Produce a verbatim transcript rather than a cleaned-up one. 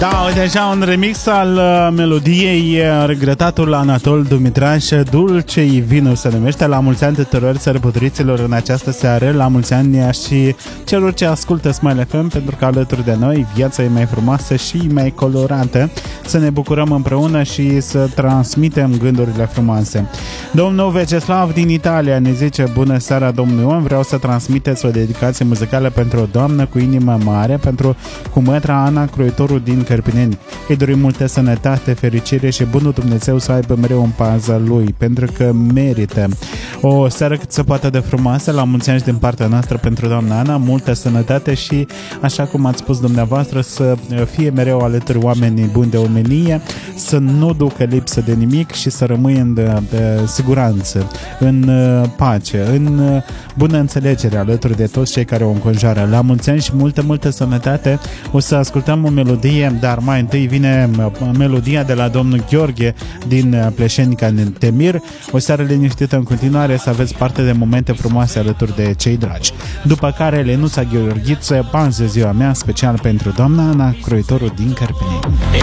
Da, uite așa, un remix al uh, melodiei uh, regretatul Anatol Dumitraș, Dulce-i vinul se numește. La mulți ani tuturor sărbătoriților în această seară, la mulți ani și celor ce ascultă Smile F M, pentru că alături de noi viața e mai frumoasă și mai colorată. Să ne bucurăm împreună și să transmitem gândurile frumoase. Domnul Veceslav din Italia ne zice: bună seara, domnul Ion, vreau să transmiteți o dedicație muzicală pentru o doamnă cu inimă mare, pentru cumătra Ana, croitorul din Cărpineni. Îi dorim multă sănătate, fericire și bunul Dumnezeu să aibă mereu în paza lui, pentru că merită. O seară cât se poate de frumoasă, la mulți ani din partea noastră pentru doamna Ana, multă sănătate și, așa cum ați spus dumneavoastră, să fie mereu alături oamenii buni de omenie, să nu ducă lipsă de nimic și să rămâie în de, de siguranță, în pace, în bună înțelegere alături de toți cei care o înconjoară. La mulți ani și multă, multă sănătate. O să ascultăm o melodie, dar mai întâi vine melodia de la domnul Gheorghe din Pleșenica din Temir. O seară liniștită în continuare, să aveți parte de momente frumoase alături de cei dragi. După care Lenuța Gheorghiță, Panză ziua mea, special pentru doamna Ana, croitorul din Cărpineni.